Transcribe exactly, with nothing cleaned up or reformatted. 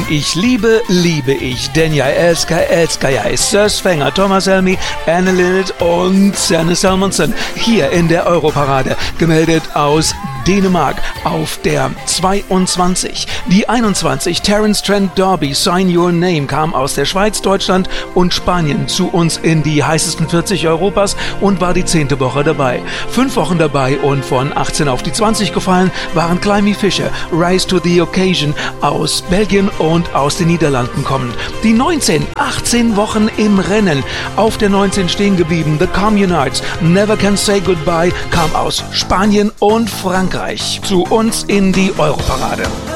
Ich liebe, liebe ich Denja Elska Elskaya, Sir Swenger, Thomas Helmy, Anne Linnet und Sanne Salmonsen hier in der Europarade, gemeldet aus Dänemark auf der zweiundzwanzig. Die einundzwanzig, Terence Trent D'Arby, Sign Your Name, kam aus der Schweiz, Deutschland und Spanien zu uns in die heißesten vierzig Europas und war die zehnte Woche dabei. Fünf Wochen dabei und von achtzehn auf die zwanzig gefallen waren Climby Fisher, Rise to the Occasion aus Belgien und aus den Niederlanden kommend. Die neunzehn, achtzehn Wochen im Rennen, auf der neunzehn stehen geblieben, The Communards, Never Can Say Goodbye, kam aus Spanien und Frankreich zu uns in die Europarade.